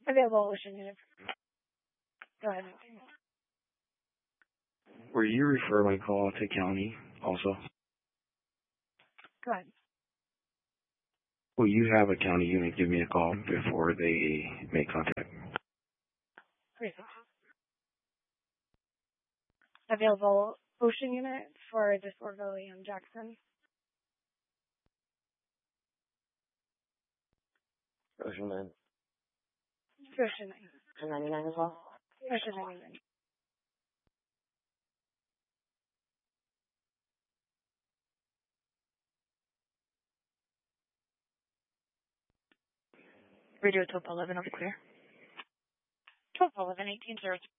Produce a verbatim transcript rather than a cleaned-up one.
Available Ocean unit. Go ahead. Will you refer my call to county also? Go ahead. Will you have a county unit give me a call before they make contact? Great. Available Ocean unit for this Fort William Jackson. Ocean nine. Ocean nine. Ocean ninety-nine as well? Ocean ninety-nine. Radio twelve eleven, over clear. twelve eleven, eighteen zero.